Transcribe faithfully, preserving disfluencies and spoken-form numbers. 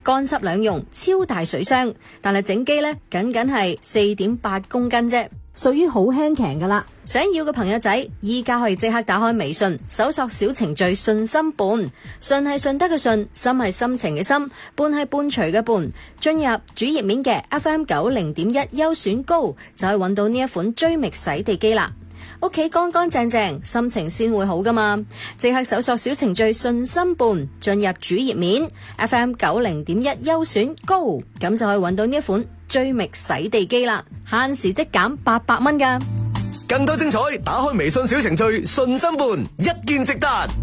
乾濕兩用，超大水箱，但係整機呢，僅僅係四點八公斤啫，屬於好輕騎噶啦。想要嘅朋友仔，依家可以即刻打開微信，搜索小程序順心伴，順係順德嘅順，心係心情嘅心，伴係伴隨嘅伴。進入主頁面嘅 F M 九零點一優選高，就可以揾到呢一款追覓洗地機啦。屋企乾乾淨淨，心情先會好噶嘛！即刻搜索小程序順心伴，進入主頁面 F M 九零點一優選高，咁就可以揾到呢一款追覓洗地機啦，限時即減八百蚊噶。 更多精彩，打開微信小程序順心伴，一鍵即達。